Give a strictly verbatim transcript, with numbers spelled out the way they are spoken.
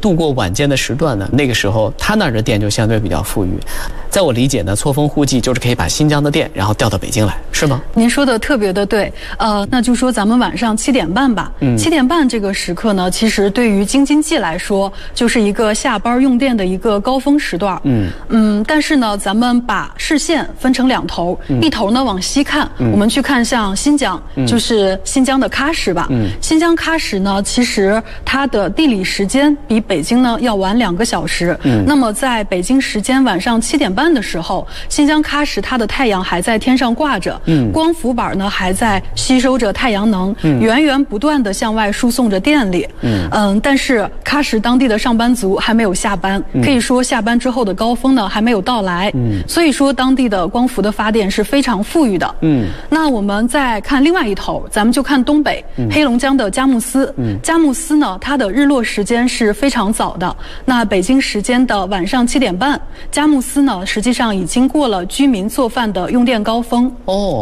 度过晚间的时段呢，那个时候他那儿的电就相对比较富裕。在我理解呢，错峰互济就是可以把新疆的电然后调到北京来，是吗？ 您说的特别的对，呃，那就说咱们晚上七点半吧。嗯，七点半这个时刻呢，其实对于京津冀来说，就是一个下班用电的一个高峰时段。嗯嗯，但是呢，咱们把视线分成两头，嗯、一头呢往西看，嗯、我们去看像新疆，嗯、就是新疆的喀什吧。嗯，新疆喀什呢，其实它的地理时间比北京呢要晚两个小时。嗯，那么在北京时间晚上七点半的时候，新疆喀什它的太阳还在天上挂着，嗯，光伏板呢还在吸收着太阳能，嗯，源源不断的向外输送着电力，嗯嗯，但是喀什当地的上班族还没有下班，嗯、可以说下班之后的高峰呢还没有到来，嗯，所以说当地的光伏的发电是非常富裕的，嗯，那我们再看另外一头，咱们就看东北，嗯、黑龙江的佳木斯，嗯，佳木斯呢它的日落时间是非常早的，那北京时间的晚上七点半，佳木斯呢实际上已经过了居民做饭的用电高峰。哦。